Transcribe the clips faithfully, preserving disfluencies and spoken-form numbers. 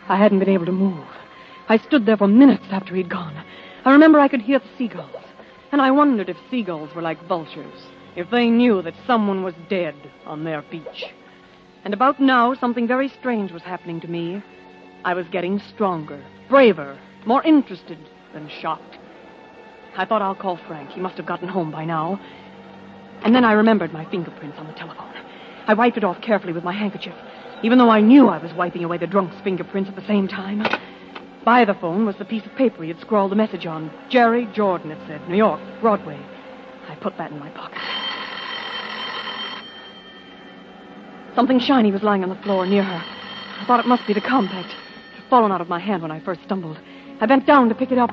I hadn't been able to move. I stood there for minutes after he'd gone. I remember I could hear the seagulls. And I wondered if seagulls were like vultures, if they knew that someone was dead on their beach. And about now, something very strange was happening to me. I was getting stronger, braver, more interested than shocked. I thought, I'll call Frank. He must have gotten home by now. And then I remembered my fingerprints on the telephone. I wiped it off carefully with my handkerchief, even though I knew I was wiping away the drunk's fingerprints at the same time. By the phone was the piece of paper he had scrawled the message on. Jerry Jordan, it said. New York, Broadway. I put that in my pocket. Something shiny was lying on the floor near her. I thought it must be the compact. It had fallen out of my hand when I first stumbled. I bent down to pick it up.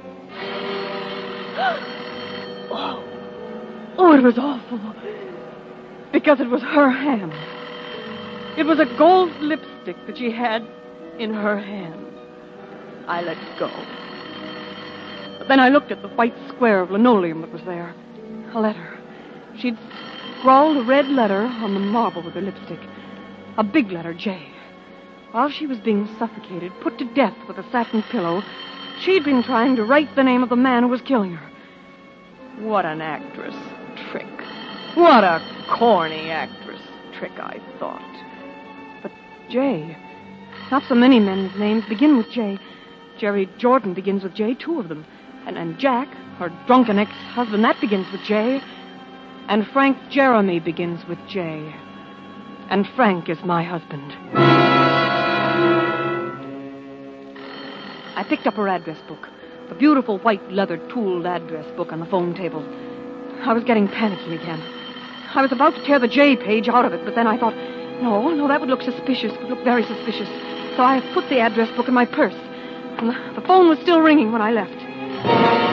Oh, oh, it was awful. Because it was her hand. It was a gold lipstick that she had in her hand. I let go. But then I looked at the white square of linoleum that was there. A letter. She'd scrawled a red letter on the marble with her lipstick. A big letter, J. While she was being suffocated, put to death with a satin pillow, she'd been trying to write the name of the man who was killing her. What an actress trick. What a corny actress trick, I thought. But J. Not so many men's names begin with J. Jerry Jordan begins with J, two of them. And, and Jack, her drunken ex-husband, that begins with J. And Frank Jeremy begins with J. And Frank is my husband. I picked up her address book, a beautiful white leather tooled address book on the phone table. I was getting panicky again. I was about to tear the J page out of it, but then I thought, no, no, that would look suspicious, would look very suspicious. So I put the address book in my purse. And the phone was still ringing when I left.